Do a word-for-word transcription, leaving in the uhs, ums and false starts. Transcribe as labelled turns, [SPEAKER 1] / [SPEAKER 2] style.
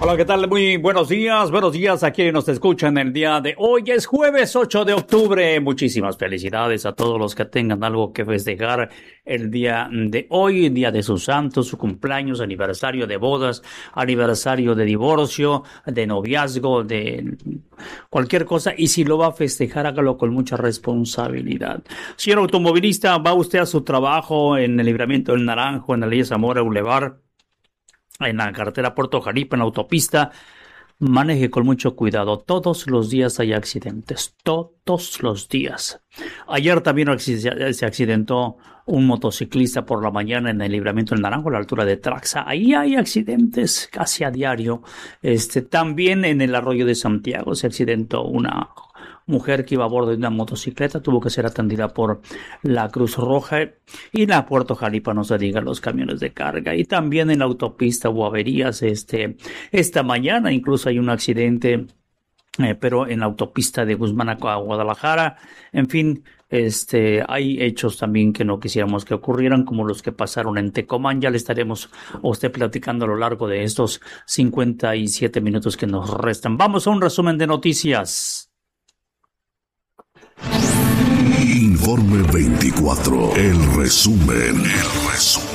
[SPEAKER 1] Hola, ¿qué tal? Muy buenos días, buenos días a quienes nos escuchan el día de hoy. Es jueves ocho de octubre. Muchísimas felicidades a todos los que tengan algo que festejar el día de hoy, día de sus santos, su cumpleaños, aniversario de bodas, aniversario de divorcio, de noviazgo, de cualquier cosa. Y si lo va a festejar, hágalo con mucha responsabilidad. Señor automovilista, va usted a su trabajo en el Libramiento del Naranjo, en la Ley Zamora Boulevard, en la carretera Puerto Jalipa, en la autopista, maneje con mucho cuidado. Todos los días hay accidentes, todos los días. Ayer también se accidentó un motociclista por la mañana en el Libramiento del Naranjo, a la altura de Traxa. Ahí hay accidentes casi a diario. Este, también en el Arroyo de Santiago se accidentó una mujer que iba a bordo de una motocicleta, tuvo que ser atendida por la Cruz Roja. Y en la Puerto Jalipa, no se diga, los camiones de carga. Y también en la autopista hubo averías este, esta mañana. Incluso hay un accidente, eh, pero en la autopista de Guzmán a Guadalajara. En fin, este, hay hechos también que no quisiéramos que ocurrieran, como los que pasaron en Tecomán. Ya le estaremos a usted platicando a lo largo de estos cincuenta y siete minutos que nos restan. Vamos a un resumen de noticias.
[SPEAKER 2] Informe veinticuatro, el resumen, el resumen.